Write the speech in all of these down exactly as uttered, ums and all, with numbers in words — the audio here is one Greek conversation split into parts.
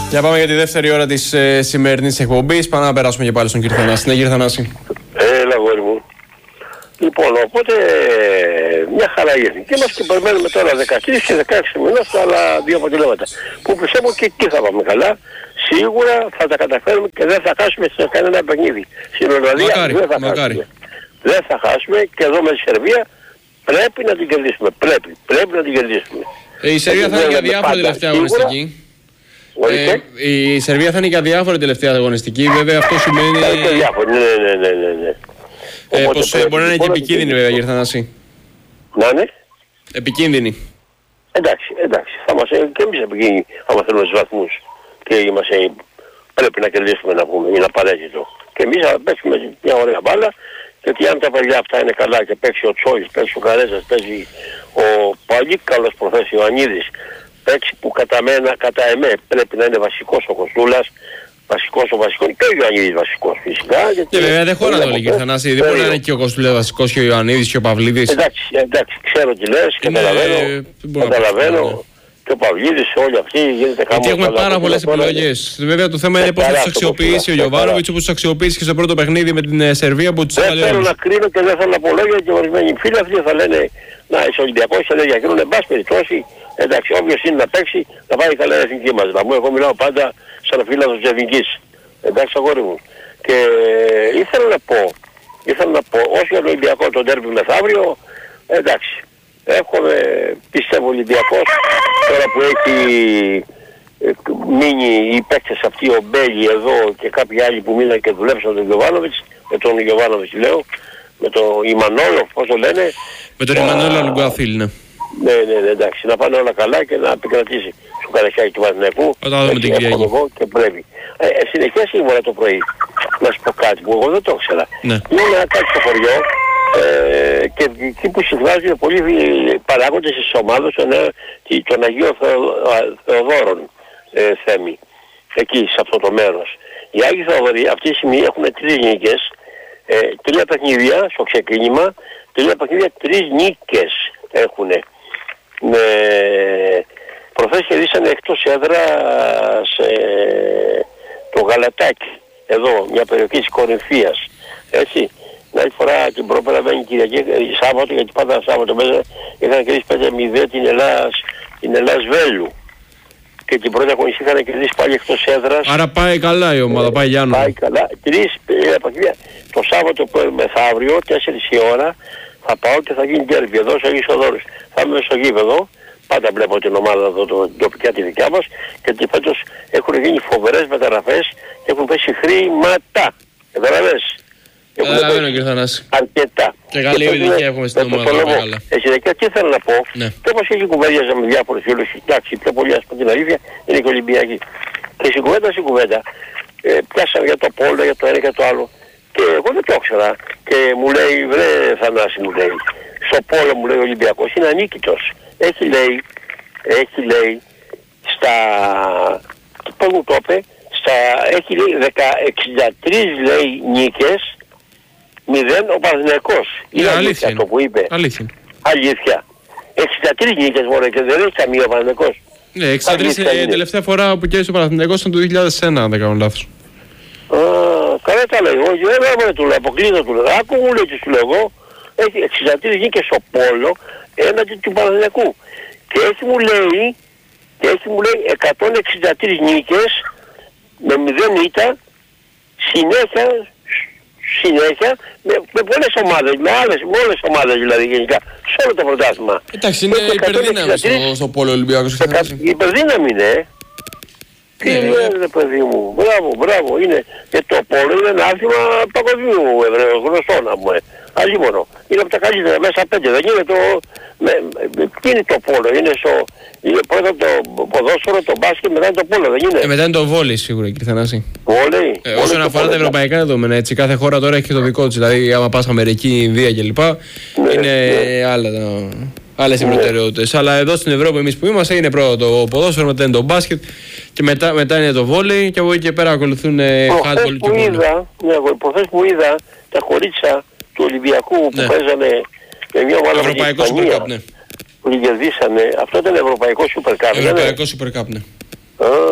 Για πάμε για τη δεύτερη ώρα της ε, σημερινής εκπομπής. Πάμε να περάσουμε και πάλι στον κύριο Θανάση. Ναι, κύριε Θανάση. Έλα, αγόρι μου. Λοιπόν, οπότε μια χαρά η εθνική μας και περιμένουμε τώρα δεκατρείς και δεκαέξι μήνες άλλα δύο αποτελέσματα. Που πιστεύω και εκεί θα πάμε καλά. Σίγουρα θα τα καταφέρουμε και δεν θα χάσουμε σε κανένα παιχνίδι. Στην Ολλανδία δεν θα μακάρι. χάσουμε. Δεν θα χάσουμε και εδώ με τη Σερβία πρέπει να την κερδίσουμε. Πρέπει, πρέπει να την κερδίσουμε. Ε, η Σερβία θα είναι και αδιάφορη τελευταία αγωνιστική. Ε, η Σερβία θα είναι και αδιάφορη τελευταία αγωνιστική. Βέβαια αυτό σημαίνει. Θα είναι και αδιάφορη, ναι, ναι, ναι, ναι, ναι. Ε, πως ε, μπορεί να είναι και επικίνδυνη βέβαια, κύριε Θανάση. Να είναι. Επικίνδυνη. Εντάξει, εντάξει. Θα μας και εμείς επικίνδυνοι άμα θέλουμε τους βαθμούς. Και είμαστε, πρέπει να κερδίσουμε να πούμε, είναι απαραίτητο. Και εμείς θα παίξουμε μια ωραία μπάλα. Γιατί αν τα παιδιά αυτά είναι καλά και παίξει ο Τσόης, παίξει ο Καρέζας, παίζει ο πολύ καλός προφέσης Ιωαννίδης, παίξει που κατά μένα, κατά εμέ πρέπει να είναι βασικός ο Κοστούλας, βασικός ο βασικός και ο Ιωαννίδης βασικός φυσικά. Και βέβαια δεν χωράνε όλοι, κύριε Θανάση, δεν μπορεί να είναι και ο Κοστούλας βασικός και ο Ιωαννίδης και ο Παυλίδης. Εντάξει, εντάξει, ξέρω τι λες, καταλαβαίνω, καταλαβαίνω. Και ο Παυλίδης, όλοι αυτοί γίνεται χαμός. Γιατί έχουμε πάρα πολλές επιλογές. Βέβαια το θέμα είναι πώς θα τους αξιοποιήσει ο Γιοβάνοβιτς, όπως τους αξιοποιήσει και στο πρώτο παιχνίδι με την Σερβία που τους έβαλε. Δεν θέλω να κρίνω και δεν θέλω να πω λόγια και ορισμένοι φίλοι αυτοί θα λένε να είσαι Ολυμπιακός και δεν διακρίνουν. Εν πάση περιπτώσει, εντάξει, όποιος είναι να παίξει θα πάει καλά η εθνική μας. Να μου, εγώ μιλάω πάντα σαν φίλαθος της εθνικής. Εντάξει, αγόρι μου. Και ήθελα να πω, ήθελα να πω, όσο για το Ολυμπιακό το ντέρμπι μεθαύριο, εντάξει. Εύχομαι, πιστεύω Ολυμπιακός, τώρα που έχει ε, μείνει οι παίκτες αυτοί, ο Μπέλη εδώ και κάποιοι άλλοι που μείναν και δουλέψαν τον Γιοβάνοβιτς, με τον Γιοβάνοβιτς λέω, με τον Ιμανόλο, πώς το λένε. Με τον Ιμανόλο Λουγκουαφίλ, ναι. Ναι, ναι, ναι, εντάξει, να πάνε όλα καλά και να επικρατήσει στο Καρασιάκι του Παναθηναϊκού. Όταν δούμε την Κυριακή. Και πρέπει. Ε, ε, συνεχεία σήμερα το πρωί, να σου πω κάτι που εγώ δεν το ήξερα. Ναι. Ήμουν κάτι στο χωριό. Ε, και εκεί που συμφράζουν πολλοί παράγοντες της ομάδας των, των Αγίων Θεοδόρων ε, Θέμη, εκεί σε αυτό το μέρος. Οι Άγιοι Θεοδόροι αυτή τη στιγμή έχουν τρεις νίκες, ε, τρία παιχνίδια στο ξεκίνημα, τρία παιχνίδια, τρεις νίκες έχουν. Ε, προχθές κερδίσανε εκτός έδρας ε, το Γαλατάκι, εδώ, μια περιοχή της Κορινθίας, έτσι. Την άλλη φορά την πρόπερα μπαίνει Κυριακή, Σάββατο, γιατί πάντα Σάββατο μέσα είχαν κερδίσει πέντε μηδέν την Ελλάς, την Ελλάς Βέλου. Και την πρώτη αγωνιστή είχαν κερδίσει πάλι εκτός έδρας. Άρα πάει καλά η ομάδα, ε, πάει Γιάννου. Πάει καλά. Τρεις παιχνίδια. Το Σάββατο που μεθαύριο, τέσσερις η ώρα, θα πάω και θα γίνει ντέρμπι εδώ στο Αγίος Θεοδόρους. Θα είμαι στο γήπεδο. Πάντα βλέπω την ομάδα εδώ, το, την τοπικά τη δικιά μας. Γιατί φέτος έχουν γίνει φοβερές μεταγραφές και έχουν πέσει χρήματα. Καταλαβες. Καταλαβαίνω, κύριε Θανάση. Αρκετά. Και καλή επιτυχία έχουμε στην ομάδα. Εσύ δεκιά τι θέλω να πω. Ναι. Και όπως έχει κουβέντιαζα με διάφορους φίλους, εντάξει, πιο πολύ ας πω την αλήθεια, είναι και Ολυμπιακοί. Και στην κουβέντα, στην κουβέντα, ε, πιάσαν για το πόλο, για το ένα και το άλλο. Και εγώ δεν το ήξερα. Και μου λέει, βρε Θανάση μου λέει, στο πόλο μου λέει ο Ολυμπιακός είναι ανίκητος. Έχει λέει, έχει λέει, στα, πώς μου το είπε, στα, έχει λέει εξήντα τρεις λέει νίκες, μηδέν ο Παναθηναϊκός. Είναι αλήθεια, αλήθεια αυτό που είπε. Αλήθεια. Αλήθεια. εξήντα τρεις νίκες μόνο και δεν έχει καμία ο Παναθηναϊκός. Ναι, εξήντα τρεις η τελευταία φορά που κέρδισε ο Παναθηναϊκός ήταν το δύο χιλιάδες ένα, αν δεν κάνω λάθος. Α, καλά τα λέει. Όχι, δεν έβαλε του λέω, αποκλείδω του λέω. Άκου μου λέει τι σου λέω εγώ. Έχει εξήντα τρεις νίκες στο πόλο έναντι του Παναθηναϊκού. Και έχει μου λέει, και έχει μου λέει εκατόν εξήντα τρεις νίκες με μηδέν ήττα συνέχεια, συνέχεια με, με πολλές ομάδες, με άλλες, με όλες ομάδες δηλαδή γενικά, σε όλο το πρωτάθλημα. Εντάξει, είναι υπερδύναμη στο, στο πόλο Ολυμπιακός. Υπερδύναμη είναι. Τι είναι παιδί μου, μπράβο, μπράβο, είναι, και το πόλο είναι ένα άθλημα παγκοσμίου γνωστό να πούμε. Αλλήμωνο. Είναι από τα καλύτερα μέσα πέντε, δεν είναι το... Με, με, τι είναι το πόλο, είναι στο... Είναι πρώτα το ποδόσφαιρο, το μπάσκετ, μετά είναι το πόλο, δεν είναι. Ε, μετά είναι το βόλεϊ σίγουρα, κύριε Θανάση. Βόλεϊ. Ε, όσον αφορά τα ευρωπαϊκά δεδομένα, έτσι, κάθε χώρα τώρα έχει το δικό της. Δηλαδή, άμα πας Αμερική, Ινδία κλπ. Ναι, είναι ναι. άλλα... Άλλες οι προτεραιότητες. Αλλά εδώ στην Ευρώπη, εμείς που είμαστε, είναι πρώτο το ποδόσφαιρο, μετά είναι το μπάσκετ και μετά, μετά είναι το βόλεϊ και από εκεί και πέρα ακολουθούν handball και βόλεϊ. Προχθές που είδα τα κορίτσια του Ολυμπιακού που ναι. παίζανε με μια ομάδα με την Ισπανία ναι. που κερδίσανε. Αυτό ήταν Ευρωπαϊκό Super Cup. Ευρωπαϊκό Super Cup, ναι. Α, που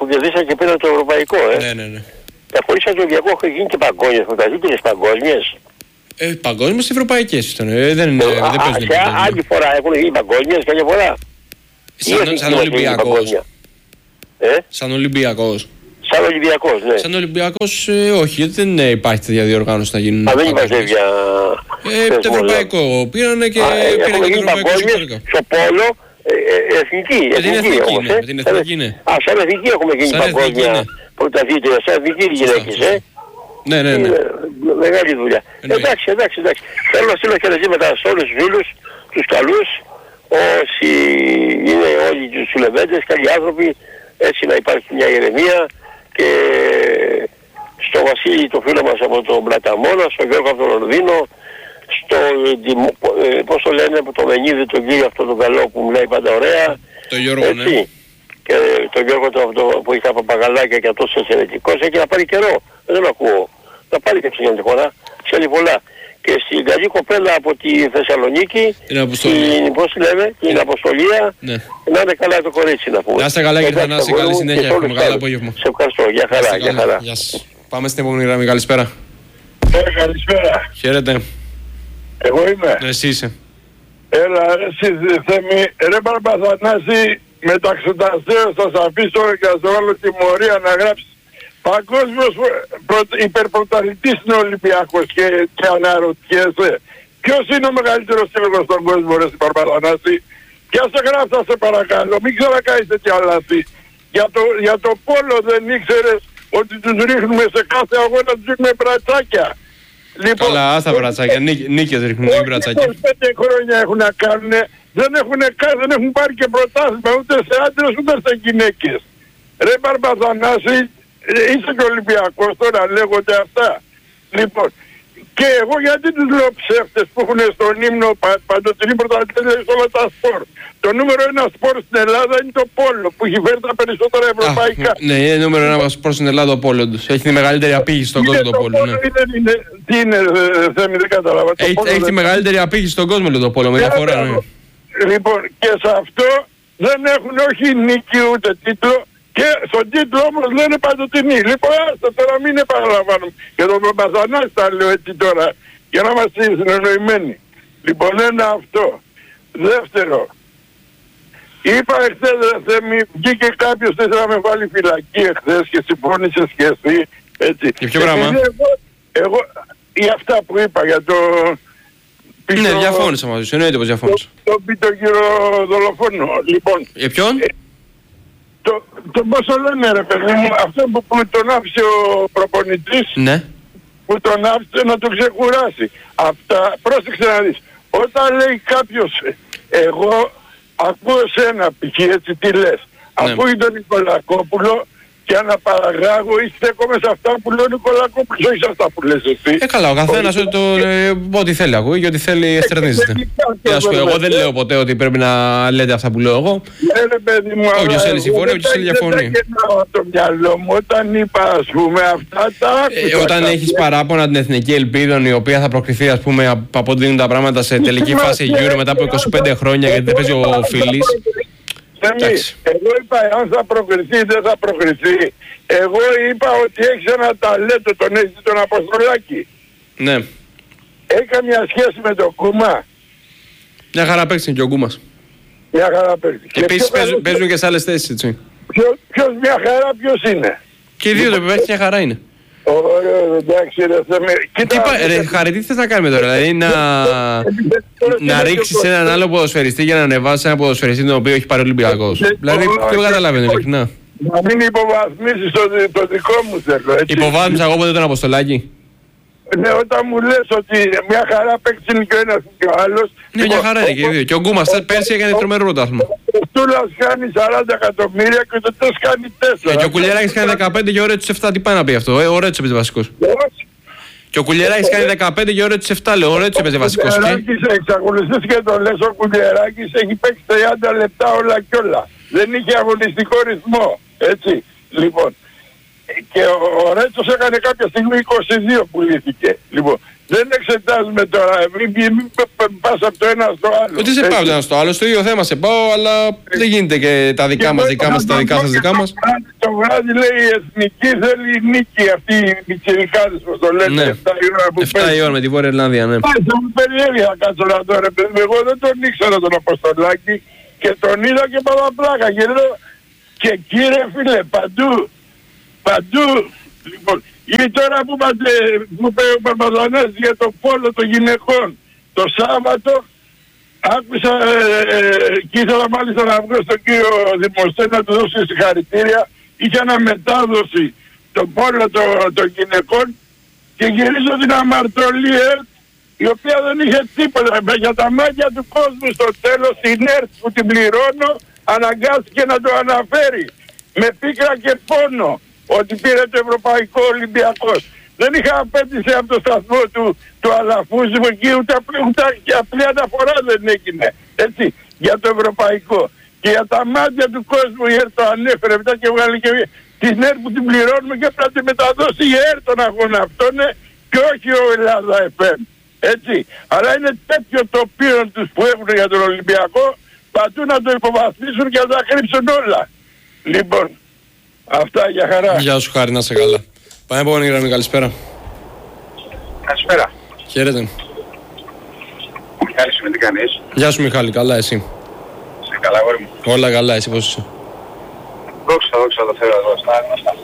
αφού κερδίσαν και πήραν το ευρωπαϊκό, ε. Ναι, ναι, ναι. Τα χωρίς το Ολυμπιακό έχουν γίνει και παγκόσμιες πρωταθλήτριες παγκόσμιες. Ε, παγκόσμιες ευρωπαϊκές ήταν. Ε, δεν είναι. Ε, δεν α, παίζουν σε παγκόσμια. άλλη φορά έχουν γίνει παγκόσμιες καμιά φορά. Σαν, σαν Ολυμπιακός. Ε? Σαν Ολυμπιακός. Σαν Ολυμπιακός, ναι. Σαν Ολυμπιακός, ε, όχι, γιατί δεν ε, υπάρχει τέτοια διοργάνωση να γίνουν. Α, δεν υπάρχει τέτοια. Ε, το ευρωπαϊκό. Πήρανε και πήραν και το ευρωπαϊκό σούπερ. Στο πόλο, ε, ε, εθνική. Με την εθνική, εθνική, όμως, ναι, ε. με την εθνική, ναι. Α, σαν εθνική έχουμε γίνει Σαν εθνική, παγκόσμια ναι. πρωταθλήτρια. Σαν εθνική γυναίκες, ε. Ναι, ναι, ναι. Είναι μεγάλη δουλειά. Εννοείται. Εντάξει, εντάξει, εντάξει. Θέλω να στείλω χαιρετήματα σε όλους τους φίλους, τους καλούς, όσοι είναι όλοι τους σουλεβέντες, καλοί άνθρωποι, έτσι να υπάρχει μια ηρεμία και στο Βασίλη το φίλο μας από τον Πλαταμόνα, στον Γιώργο από τον Λονδίνο, στο, ε, πώς το λένε, από το Μενίδη τον κύριο αυτό τον καλό που μιλάει πάντα ωραία. Το Γιώργο, ναι. Έτσι. Και τον Γιώργο το, το, που είχε από παπαγαλάκια και αυτός εξαιρετικός, έχει να πάρει καιρό, δεν ακούω. Να πάρει και ψηλή χώρα, ξέρει πολλά. Και στην καλή κοπέλα από τη Θεσσαλονίκη, την Αποστολή. Την, πώς τη λέμε, την Αποστολία, ναι. Να είναι καλά το κορίτσι να πούμε. Να είστε καλά κύριε Θανάση, καλή συνέχεια. Έχουμε Καλό απόγευμα. Σε ευχαριστώ, για χαρά, για χαρά. Γεια σας. Πάμε στην επόμενη γραμμή, καλησπέρα. Ε, καλησπέρα. Χαίρετε. Εγώ είμαι. Ναι, εσύ είσαι. Έλα, εσύ Θέμη, ρε Παρπαθανάση, μεταξωταστέως θα σας αφήσω και θα σου βάλω τιμωρία να γράψεις. Παγκόσμιος προ- υπερπρωταθλητής είναι ο Ολυμπιακός και, και αναρωτιέσαι. Ποιος είναι ο μεγαλύτερος σύλλογος στον κόσμο, ρε Παρπαθανάση. Και ας σε γράψα σε παρακαλώ, μην ξανακάνεις τέτοια λάθη. Για το, για το πόλο δεν ήξερες ότι τους ρίχνουμε σε κάθε αγώνα, τους ρίχνουμε μπρατσάκια. Λοιπόν, Καλά, άστα βρατσάκια. Νίκ- Νίκες ρίχνουν, όχι μπρατσάκια. είκοσι πέντε χρόνια έχουν να κάνουν, δεν έχουν, δεν έχουν πάρει και πρωτάθλημα ούτε σε άντρες ούτε σε γυναίκες. Ρε Παρπαθανάση, είσαι και Ολυμπιακός τώρα, λέγονται αυτά. Λοιπόν, και εγώ γιατί τους λέω ψεύτες που έχουν στον ύμνο πα, παντοτινή πρωταθλήτρια σε όλα τα σπορ. Το νούμερο ένα σπορ στην Ελλάδα είναι το πόλο που έχει φέρει τα περισσότερα ευρωπαϊκά. Α, ναι, είναι νούμερο ένα προς την Ελλάδα ο πόλο τους. Έχει τη μεγαλύτερη απήγηση στον κόσμο το πόλο. Ναι. Είναι, είναι, τι είναι, ε, Θέμη, δεν κατάλαβα. Το Έχει, πόλο έχει τη δεν- μεγαλύτερη απήγηση στον κόσμο λέει, το πόλο με διαφορά. Ναι. Λοιπόν, και σε αυτό δεν έχουν όχι νίκη ούτε τίτλο και στον τίτλο όμως λένε παντοτινή. Λοιπόν, άστα τώρα μην επαναλαμβάνουμε. Και τον Παπαθανάση τα λέω έτσι τώρα, για να είμαστε συνεννοημένοι. Λοιπόν, ένα αυτό. Δεύτερο, είπα εχθές ρε Θέμη, βγήκε κάποιος που ήθελε να με βάλει φυλακή εχθές και συμφώνησες και εσύ, έτσι. Για ποιο πράγμα? Επειδή Εγώ, εγώ, για αυτά που είπα για το... Ναι, διαφώνησα μαζί σου. Εννοείται πως διαφώνησα. Το πει τον κύριο δολοφόνο. Λοιπόν, Για ποιον? ε, το, το πώς το λένε ρε παιδί μου, αυτό που, που τον άφησε ο προπονητής, Ναι. που τον άφησε να τον ξεκουράσει. Αυτά, πρόσεξε να δεις, όταν λέει κάποιος, εγώ ακούω σένα π.χ. έτσι τι λες, Ναι. ακούει τον Νικολακόπουλο και αναπαραγάγω ή στέκομαι σε αυτά που λέει ο Νικολακόπουλος, όχι σε αυτά που λες εσύ. Ε, καλά, ο καθένας ό,τι, το, ε, ό,τι θέλει ακούει και ό,τι θέλει εστερνίζεται. Για να σου πω, εγώ δεν λέω ποτέ ότι πρέπει να λέτε αυτά που λέω εγώ. Ναι, ρε παιδί μου, Όποιος αλλά θέλει εγώ συμφωνεί, δεν όποιος θέλει τα- διαφωνεί. δεν τα γεννάω από το μυαλό μου. Όταν είπα ας πούμε αυτά τα Ε, άκουσα. όταν κάποια. έχεις παράπονα την Εθνική Ελπίδων η οποία θα προκριθεί ας πούμε από από ό,τι δίνουν τα πράγματα σε τελική φάση Euro μετά από είκοσι πέντε χρόνια γιατί δεν παίζει ο Φίλης. Θέμη, Εντάξει. εγώ είπα αν θα προκριθεί ή δεν θα προκριθεί. Εγώ είπα ότι έχεις ένα ταλέντο, τον έχεις τον Αποστολάκη. Ναι. Έχει καμία σχέση με το Κούμα. Μια χαρά παίξει και ο Γκούμας. Μια χαρά παίζει. Και επίσης παίζουν, παίζουν και σε άλλες θέσεις έτσι. Ποιος, ποιος μια χαρά ποιος είναι. Και οι δύο το παίζει μια χαρά είναι. Ωραίο, εντάξει ρε Θέμη. Τι είπα, ρε Χαρή, τι θες να κάνουμε τώρα, δηλαδή να, να ρίξεις έναν άλλο ποδοσφαιριστή για να ανεβάσεις ένα ποδοσφαιριστή τον οποίο έχει πάρει ο Ολυμπιακός. Δηλαδή, ποιο καταλαβαίνω ειλικρινά. Να μην υποβαθμίσεις το, δι- το δικό μου θέλω, έτσι. Υποβάθμισα εγώ ποτέ τον Αποστολάκη. Ναι, όταν μου λες ότι μια χαρά παίξει και ο ένας και ο άλλος. Ναι, μια χαρά είναι και οι δύο. Και ο Γκούμας πέρσι έκανε τρομερό πρωτάθλημα. Ο Στούλας κάνει σαράντα εκατομμύρια και ο Τετές κάνει τέσσερα. Ε, Και ο Κουλιεράκης κάνει δεκαπέντε και ο Ρέτσος επτά. Τι πάει να πει αυτό, ε, ο Ρέτσος έπαιζε βασικός. Και ο Κουλιεράκης κάνει δεκαπέντε και ο Ρέτσος επτά, λέω, ο Ρέτσος έπαιζε βασικός. Ο Και... Κουλιεράκης, εξακολουθείς και το λες, ο Κουλιεράκης έχει παίξει τριάντα λεπτά όλα κι όλα. Δεν είχε αγωνιστικό ρυθμό, έτσι. Λοιπόν, και ο Ρέτσος έκανε κάποια στιγμή είκοσι δύο που λύθηκε. Λοιπόν, δεν εξετάζουμε τώρα, μην, μην πας από το ένα στο άλλο. Ότι σε πάω το ένα στο άλλο, στο ίδιο θέμα σε πάω, αλλά δεν γίνεται και τα δικά μας δικά μας, τα δικά σας δικά μας. Το βράδυ λέει η εθνική θέλει νίκη, αυτοί οι πιτσιρικάδες που το λένε, ναι. εφτά η ώρα που εφτά η ώρα με τη Βόρεια Ιρλανδία, ναι. Πάει, θα μου περιέργει να κάτσω να το ρε παιδί, εγώ δεν τον ήξερα τον Αποστολάκη και τον είδα και παραπλάκα και λέω, και κύριε φίλε, παντού, παντού, λοιπόν, ή τώρα που είπατε, που είπε ο Παπαδανάς για το πόλο των γυναικών, το Σάββατο, άκουσα ε, ε, και ήθελα μάλιστα να βγω στον κύριο Δημοσθέ να του δώσει συγχαρητήρια, είχε αναμετάδοση το πόλο των, των γυναικών και γυρίζω την αμαρτωλή ΕΡΤ, η οποία δεν είχε τίποτα, για τα μάτια του κόσμου στο τέλος την ΕΡΤ που την πληρώνω αναγκάστηκε να το αναφέρει με πίκρα και πόνο ότι πήρε το Ευρωπαϊκό Ολυμπιακός. Δεν είχα απέτηση από το σταθμό του, του Αλαφούζου εκεί, ούτε, ούτε απλή αναφορά δεν έγινε, έτσι, για το Ευρωπαϊκό. Και για τα μάτια του κόσμου η ΕΡΤ το ανέφερε μετά και βγάλει και την ΕΡΤ που την πληρώνουμε και πρέπει να τη μεταδώσει η ΕΡΤ τον αγώνα αυτόν και όχι ο Ελλάδα εφ εμ. Έτσι. Αλλά είναι τέτοιο το πείρον τους που έχουν για τον Ολυμπιακό, παντού να το υποβαθμίσουν και να τα κρύψουν όλα. Λοιπόν, αυτά, για χαρά. Γεια σου Χάρη, να είσαι καλά. Πάμε επόμενη γραμμή, καλησπέρα. Καλησπέρα. Χαίρετε. Μιχάλη, με τι κάνεις? Γεια σου Μιχάλη, καλά εσύ? Είσαι καλά, αγόρι μου? Όλα καλά, εσύ πώς είσαι? Δόξα, δόξα το Θεό εδώ, στα γνωστά.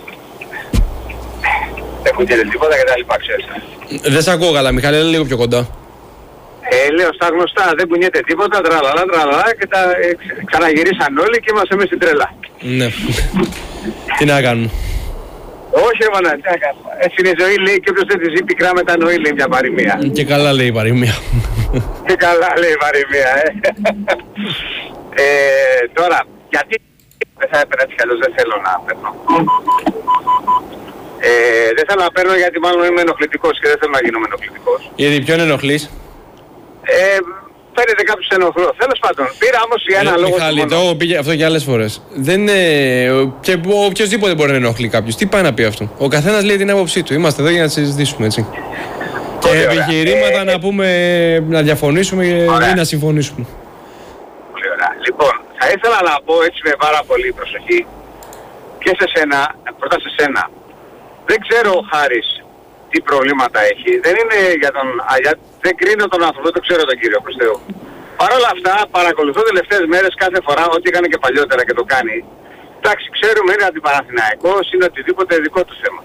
Δεν κουτιέται τίποτα και τα λοιπά, ξέρεις. Δεν σε ακούω καλά, Μιχάλη, έλα λίγο πιο κοντά. Ε, λέω στα γνωστά, δεν κουνιέται τίποτα, τραλαλά, τραλαλά και τα ε, ξα, ξαναγυρίσαν όλοι και είμαστε εμείς στην τρέλα. Ναι. Τι να κάνουμε? Όχι, έβαλα, τι να κάνουμε. Έτσι είναι η ζωή, λέει, και όποιος δεν τη ζει πικρά μετανοεί, λέει μια παροιμία. Και καλά λέει η παροιμία. Και καλά λέει η παροιμία, ε. ε. Τώρα, γιατί δεν θα έπαιρνα έτσι κι αλλιώς, δεν θέλω να παίρνω. Ε, δεν θέλω να παίρνω γιατί μάλλον είμαι ενοχλητικός και δεν θέλω να γίνω ενοχλητικός. Γιατί ποιον ενοχλείς? Ε, φαίνεται κάποιος ενοχλώ. Τέλος πάντων, πήρα όμως για ένα ε, λόγο. Μιχάλη, το έχω πει αυτό και άλλες φορές. Δεν είναι... Και οποιοσδήποτε μπορεί να ενοχλεί κάποιος. Τι πάει να πει αυτό? Ο καθένας λέει την άποψή του. Είμαστε εδώ για να συζητήσουμε, έτσι. Και επιχειρήματα ε, να πούμε, να διαφωνήσουμε ή να συμφωνήσουμε. Πολύ ωραία. Λοιπόν, θα ήθελα να πω έτσι με πάρα πολύ προσοχή και σε σένα, πρώτα σε σένα. Δεν ξέρω ο Χάρης τι προβλήματα έχει. Δεν είναι για τον... Για, δεν κρίνω τον άνθρωπο, δεν το ξέρω τον κύριο προς Θεού. Παρ' όλα αυτά παρακολουθώ τελευταίες μέρες κάθε φορά ό,τι έκανε και παλιότερα και το κάνει. Εντάξει, ξέρουμε είναι αντιπαναθηναϊκός, είναι οτιδήποτε δικό του θέμα.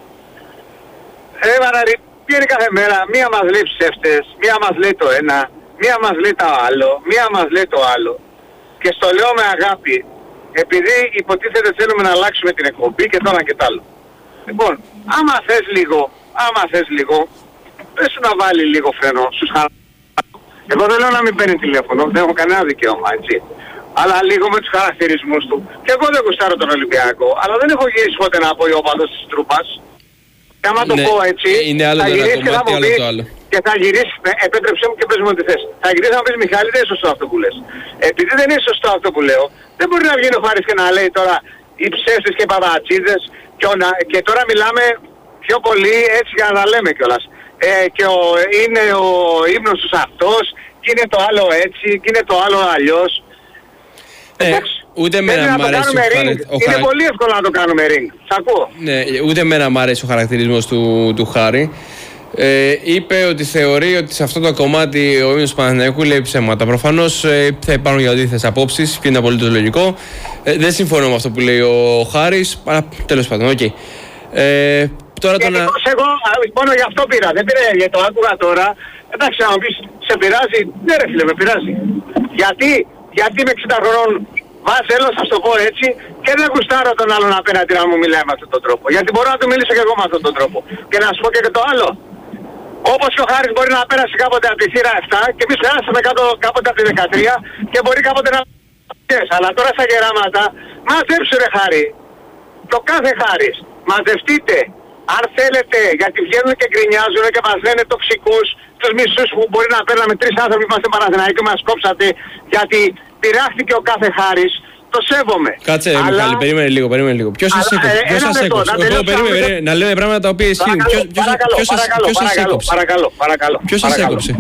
Ε, Βαραρή, πήρε κάθε μέρα, μία μας λέει ψεύτες, μία μας λέει το ένα, μία μας λέει το άλλο, μία μας λέει το άλλο. Και στο λέω με αγάπη, επειδή υποτίθεται θέλουμε να αλλάξουμε την εκπομπή και το ένα και το άλλο. Λοιπόν, άμα θες λίγο, άμα θες λίγο, πες σου να βάλει λίγο φρένο στους χαρακτηρισμούς. Εγώ δεν λέω να μην παίρνει τηλέφωνο, δεν έχω κανένα δικαίωμα, έτσι. Αλλά λίγο με τους χαρακτηρισμούς του. Και εγώ δεν γουστάρω τον Ολυμπιακό, αλλά δεν έχω γυρίσει ποτέ να πω η οπαδός της τρούπας. Και άμα το ναι, πω έτσι, είναι άλλο θα γυρίσει και θα μου πει, και θα γυρίσει, επέτρεψέ μου και πες μου ό,τι θες. Θα γυρίσει να μου πεις, Μιχάλη, δεν είναι σωστό αυτό που λες. Επειδή δεν είναι σωστό αυτό που λέω, δεν μπορεί να βγει ο Χάρης και να λέει τώρα οι ψεύτες και οι παπαρατσίδες. Και, και τώρα μιλάμε πιο πολύ έτσι για να τα λέμε κιόλας. Ε, και ο, είναι ο ύμνος τους αυτός, και είναι το άλλο έτσι, και είναι το άλλο αλλιώς. Ε, ούτε εμένα μ' αρέσει ο χαρακ... ο Είναι χαρακ... πολύ εύκολο να το κάνουμε ring. Σ' ακούω. Ναι, ούτε εμένα μ' αρέσει ο χαρακτηρισμός του, του Χάρη. Ε, είπε ότι θεωρεί ότι σε αυτό το κομμάτι ο ύμνος του Παναθηναϊκού λέει ψέματα. Προφανώς ε, θα υπάρχουν για αντίθετες απόψεις και είναι απολύτως λογικό. Ε, δεν συμφωνώ με αυτό που λέει ο Χάρης, αλλά τέλος πάντων, οκ. Okay. Ε, τώρα το να... Εγώ μόνο γι' αυτό πήρα, δεν πήρα γιατί το άκουγα τώρα. Εντάξει, να μου πεις, σε πειράζει? Ναι ρε φίλε, με πειράζει. Γιατί, γιατί με εξήντα χρονών βάζελος, θα το πω έτσι, και δεν γουστάρω τον άλλον απέναντι να μου μιλάει με αυτόν τον τρόπο. Γιατί μπορώ να του μιλήσω και εγώ με αυτόν τον τρόπο. Και να σου πω και το άλλο. Όπως και ο Χάρης μπορεί να πέρασε κάποτε από τη θύρα επτά και εμείς περάσαμε κάποτε από τη δεκατρία και μπορεί κάποτε να... Αλλά τώρα στα γεράματα, μαζέψου ρε Χάρη. Το κάθε Χάρης. Μαζευτείτε. Αν θέλετε, γιατί βγαίνουν και γκρινιάζουν και μας λένε τοξικούς, τους μισούς που μπορεί να παίρναμε τρεις άνθρωποι που είμαστε Παναθηναϊκοί και μας κόψατε, γιατί πειράχτηκε ο κάθε Χάρης το σέβομαι. Κάτσε, αλλά... Μιχάλη, περίμενε λίγο, περίμενε λίγο. Ποιος σας έκοψε? Ποιος σας έκοψε? Εγώ περίμενε να λέμε πράγματα τα οποία ισχύουν. Ποιος σας έκοψε? Παρακαλώ, παρακαλώ. Ποιος σας έκοψε?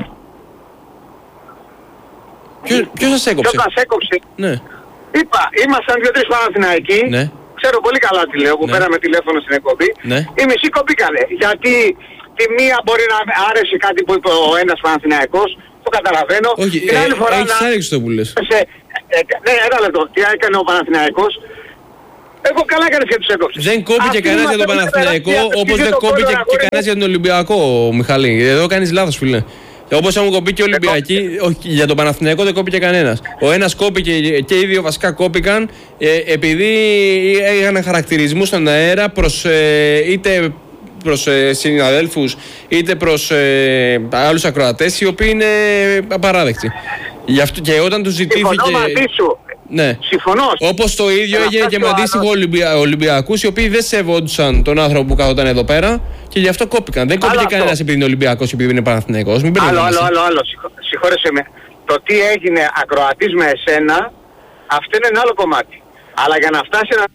Ποιος σας έκοψε? Ποιος σας έκοψε? Ναι. Είπα, ήμασταν δύο-τρεις Παναθηναϊκοί. Ναι. Ξέρω πολύ καλά τι λέω που Ναι. πέραμε τηλέφωνο στην εκπομπή. Ναι. Οι μισοί κοπήκανε. Γιατί τη μία μπορεί να άρεσε κάτι που είπε ο ένας Παναθηναϊκός. Το καταλαβαίνω. Όχι, την άλλη ε, φορά έχεις να... άδειξε το που λες. Σε, ε, ναι, ένα λεπτό. Τι έκανε ο Παναθηναϊκός? Εγώ καλά έκανες και τους έκοψες. Δεν κόπηκε Αυτοί κανένας για τον είμαστε Παναθηναϊκό, τεράστια, όπως δεν το κόπηκε κόλλο, και αγόρι κανένας μου. για τον Ολυμπιακό, Μιχάλη. Εδώ κάνεις λάθος, φίλε. Όπως έχουν κοπεί και οι Ολυμπιακοί, όχι, για τον Παναθηναϊκό δεν κόπηκε κανένας. Ο ένας κόπηκε και οι δύο βασικά κόπηκαν ε, επειδή είχαν χαρακτηρισμούς στον αέρα προς ε, είτε προς ε, συναδέλφους είτε προς ε, άλλους ακροατές οι οποίοι είναι απαράδεκτοι. Γι' αυτό και όταν τους ζητήθηκε. Συμφωνώ μαζί σου. Ναι. Συμφωνώ. Όπως το ίδιο Αλλά έγινε και με φτάσει ο αντίστοιχο άλλος. Ολυμπια... Ολυμπιακούς οι οποίοι δεν σεβόντουσαν τον άνθρωπο που καθόταν εδώ πέρα και γι' αυτό κόπηκαν. Δεν κόπηκε αυτό. κανένας επειδή είναι Ολυμπιακός, επειδή είναι Παναθηναϊκός. Μην Άλλο, μπερδεύεσαι. άλλο, άλλο, άλλο. Συγχω- Συγχώρεσαι με. Το τι έγινε ακροατής με εσένα, αυτό είναι ένα άλλο κομμάτι. Αλλά για να φτάσει ένα...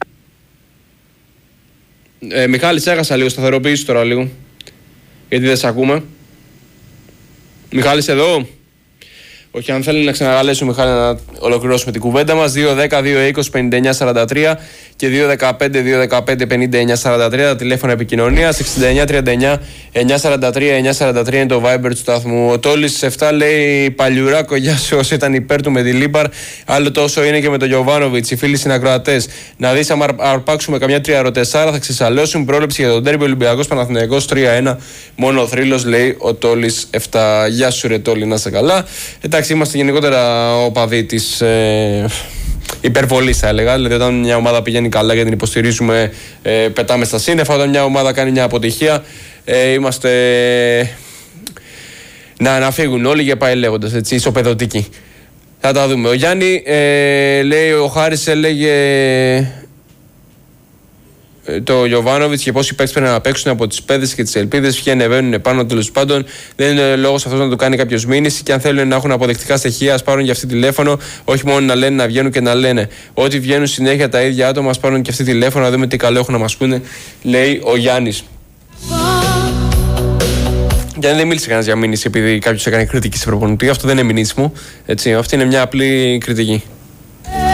Ε, Μιχάλη, σε έχασα λίγο, σταθεροποιήσου τώρα λίγο. Γιατί δεν σε ακούμε. Μιχάλης εδώ. Όχι, αν θέλει να ξανακαλέσουμε, Μιχάλη, να ολοκληρώσουμε την κουβέντα μας. δύο δέκα δύο είκοσι πενήντα εννιά σαράντα τρία και δύο δεκαπέντε δύο δεκαπέντε πενήντα εννιά σαράντα τρία τα τηλέφωνα επικοινωνίας. εξήντα εννιά τριάντα εννιά εννιά σαράντα τρία εννιά σαράντα τρία είναι το Viber του σταθμού. Ο Τόλης επτά λέει Παλιουράκο, γεια σου όσοι ήταν υπέρ του με τη Λίμπαρ. Άλλο τόσο είναι και με τον Γιοβάνοβιτς. Οι φίλοι συνακροατές. Να δεις, άμα αρπάξουμε καμιά τριαροτεσάρα θα ξεσαλώσουν. Πρόληψη για τον τέρμπι Ολυμπιακός Παναθηναϊκός τρία ένα. Μόνο ο θρύλος, λέει ο Τόλης επτά. Γεια σου, ρε Τόλη, να είσαι καλά. Εντάξει, είμαστε γενικότερα οπαδοί της ε, υπερβολής, θα έλεγα. Δηλαδή, όταν μια ομάδα πηγαίνει καλά και την υποστηρίζουμε, ε, πετάμε στα σύννεφα. Όταν μια ομάδα κάνει μια αποτυχία, ε, είμαστε. Να, να φύγουν όλοι και πάει λέγοντας, έτσι, ισοπεδωτικοί. Θα τα δούμε. Ο Γιάννη ε, λέει, ο Χάρης έλεγε ε, το Γιοβάνοβιτς και πόσοι παίκτες πρέπει να παίξουν από τις πέδες και τις ελπίδες. Ποιοι ανεβαίνουν πάνω, τέλος πάντων. Δεν είναι λόγος αυτός να του κάνει κάποιος μήνυση. Και αν θέλουν να έχουν αποδεικτικά στοιχεία, ας πάρουν και αυτή τηλέφωνο. Όχι μόνο να λένε, να βγαίνουν και να λένε. Ό,τι βγαίνουν συνέχεια τα ίδια άτομα, ας πάρουν και αυτή τηλέφωνο, να δούμε τι καλό έχουν να μας πούνε, λέει ο Γιάννης. Και δεν μίλησε κανένας για μήνυση επειδή κάποιος έκανε κριτική σε προπονητή. Αυτό δεν είναι μηνύσιμο. Έτσι, αυτή είναι μια απλή κριτική.